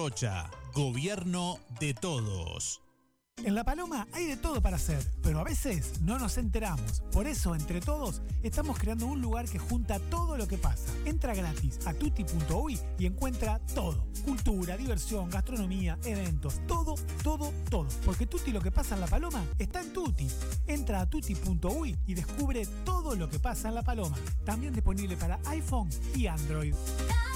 Rocha, gobierno de todos. En La Paloma hay de todo para hacer, pero a veces no nos enteramos. Por eso, entre todos, estamos creando un lugar que junta todo lo que pasa. Entra gratis a tutti.uy y encuentra todo. Cultura, diversión, gastronomía, eventos, todo, todo, todo. Porque Tutti lo que pasa en La Paloma está en Tutti. Entra a tutti.uy y descubre todo lo que pasa en La Paloma. También disponible para iPhone y Android.